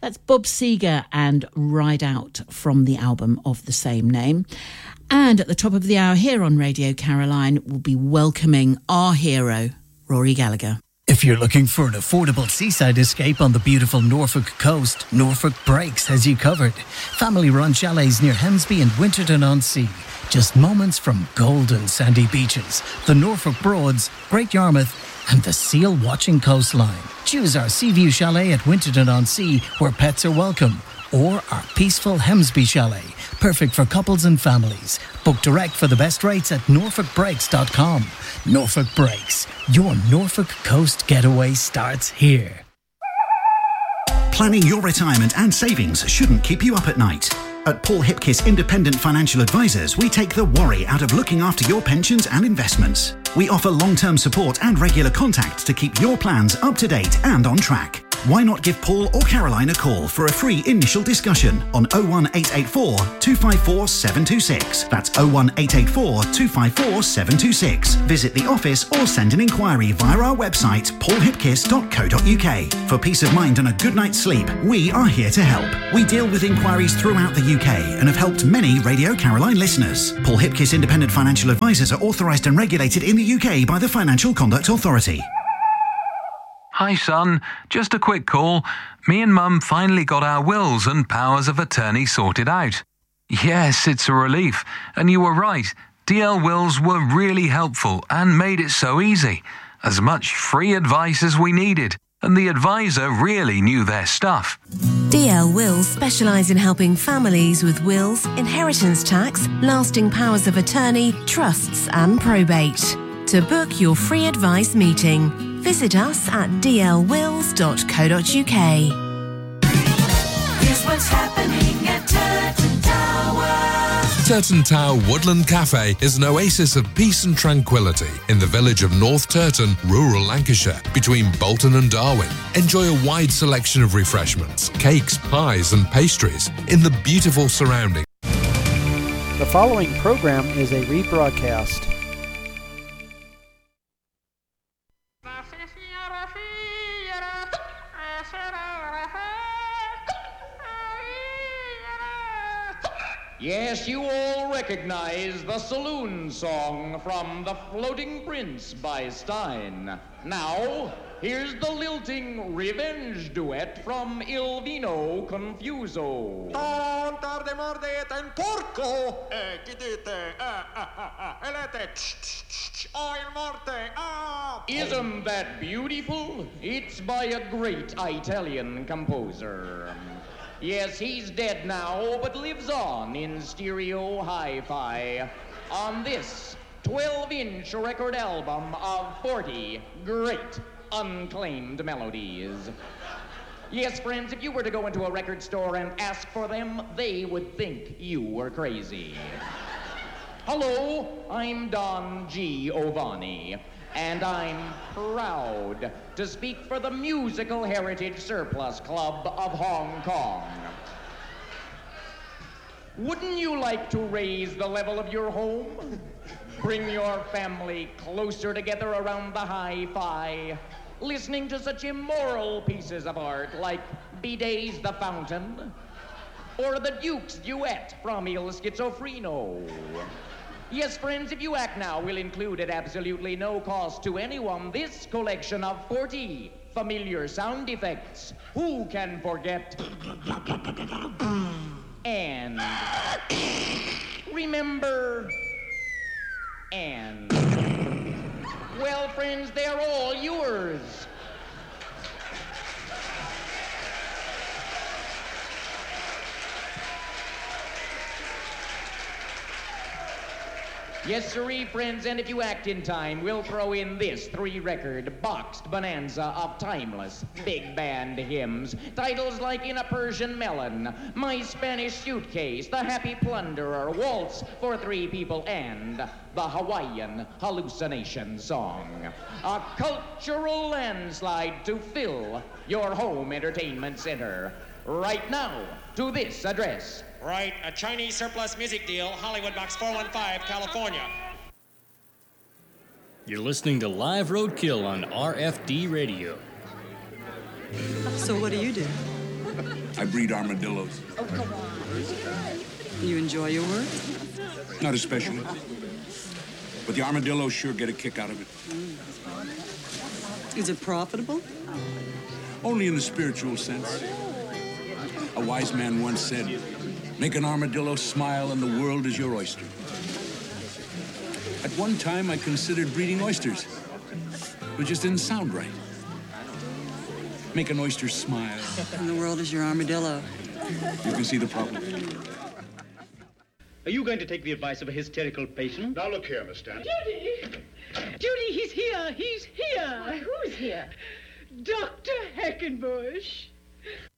That's Bob Seger and Ride Out from the album of the same name. And at the top of the hour here on Radio Caroline, we'll be welcoming our hero, Rory Gallagher. If you're looking for an affordable seaside escape on the beautiful Norfolk coast, Norfolk Breaks has you covered. Family-run chalets near Hemsby and Winterton-on-Sea. Just moments from golden sandy beaches, the Norfolk Broads, Great Yarmouth, and the seal-watching coastline. Choose our Seaview Chalet at Winterton-on-Sea, where pets are welcome, or our peaceful Hemsby Chalet, perfect for couples and families. Book direct for the best rates at norfolkbreaks.com. Norfolk Breaks, your Norfolk coast getaway starts here. Planning your retirement and savings shouldn't keep you up at night. At Paul Hipkiss Independent Financial Advisors, we take the worry out of looking after your pensions and investments. We offer long-term support and regular contact to keep your plans up to date and on track. Why not give Paul or Caroline a call for a free initial discussion on 01884 254 726. That's 01884 254 726. Visit the office or send an inquiry via our website paulhipkiss.co.uk. For peace of mind and a good night's sleep, we are here to help. We deal with inquiries throughout the UK and have helped many Radio Caroline listeners. Paul Hipkiss Independent Financial Advisors are authorised and regulated in the UK by the Financial Conduct Authority. Hi son, just a quick call. Me and Mum finally got our wills and powers of attorney sorted out. Yes, it's a relief. And you were right, DL Wills were really helpful and made it so easy. As much free advice as we needed, and the advisor really knew their stuff. DL Wills specialise in helping families with wills, inheritance tax, lasting powers of attorney, trusts and probate. To book your free advice meeting, visit us at dlwills.co.uk. Here's what's happening at Turton Tower. Turton Tower Woodland Cafe is an oasis of peace and tranquility in the village of North Turton, rural Lancashire, between Bolton and Darwin. Enjoy a wide selection of refreshments, cakes, pies and pastries in the beautiful surroundings. The following program is a rebroadcast. Yes, you all recognize the saloon song from The Floating Prince by Stein. Now, here's the lilting revenge duet from Il Vino Confuso. Non tarde morde ten porco! Chi dite? Elete! Oh, il morte! Ah! Isn't that beautiful? It's by a great Italian composer. Yes, he's dead now, but lives on in stereo hi-fi on this 12-inch record album of 40 great unclaimed melodies. Yes, friends, if you were to go into a record store and ask for them, they would think you were crazy. Hello, I'm Don Giovanni. And I'm proud to speak for the Musical Heritage Surplus Club of Hong Kong. Wouldn't you like to raise the level of your home? Bring your family closer together around the hi-fi, listening to such immoral pieces of art like Bidet's The Fountain or the Duke's Duet from Il Schizofreno. Yes, friends, if you act now, we'll include at absolutely no cost to anyone this collection of 40 familiar sound effects. Who can forget? And remember, and well, friends, they're all yours. Yes, sirree, friends, and if you act in time, we'll throw in this 3-record boxed bonanza of timeless big band hymns. Titles like In a Persian Melon, My Spanish Suitcase, The Happy Plunderer, Waltz for 3 People, and the Hawaiian Hallucination Song. A cultural landslide to fill your home entertainment center. Right now, to this address. Right, a Chinese surplus music deal, Hollywood Box 415, California. You're listening to Live Roadkill on RFD Radio. So what do you do? I breed armadillos. Oh, come on. You enjoy your work? Not especially. But the armadillos sure get a kick out of it. Is it profitable? Only in the spiritual sense. A wise man once said, make an armadillo smile and the world is your oyster. At one time, I considered breeding oysters. It just didn't sound right. Make an oyster smile. And the world is your armadillo. You can see the problem. Are you going to take the advice of a hysterical patient? Now look here, Miss Stanton. Judy! Judy, he's here! He's here! Why, who's here? Dr. Heckenbush.